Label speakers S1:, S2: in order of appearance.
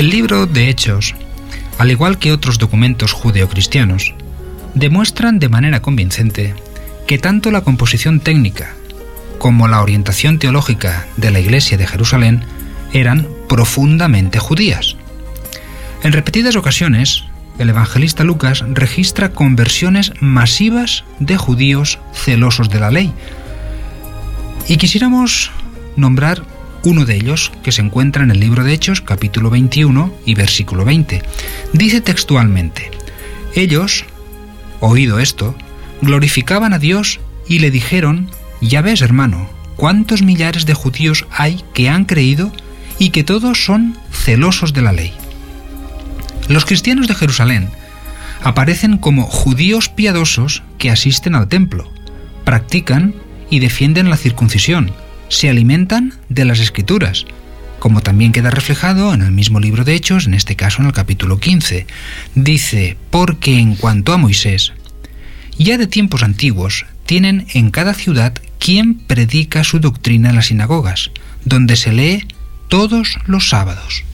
S1: El libro de Hechos, al igual que otros documentos judeocristianos, demuestran de manera convincente que tanto la composición técnica como la orientación teológica de la Iglesia de Jerusalén eran profundamente judías. En repetidas ocasiones, el evangelista Lucas registra conversiones masivas de judíos celosos de la ley. Y quisiéramos nombrar uno de ellos, que se encuentra en el libro de Hechos, capítulo 21 y versículo 20. Dice textualmente: ellos, oído esto, glorificaban a Dios y le dijeron: ya ves, hermano, cuántos millares de judíos hay que han creído y que todos son celosos de la ley. Los cristianos de Jerusalén aparecen como judíos piadosos que asisten al templo, practican y defienden la circuncisión, se alimentan de las Escrituras, como también queda reflejado en el mismo libro de Hechos, en este caso en el capítulo 15. Dice: porque en cuanto a Moisés, ya de tiempos antiguos tienen en cada ciudad quien predica su doctrina en las sinagogas, donde se lee todos los sábados.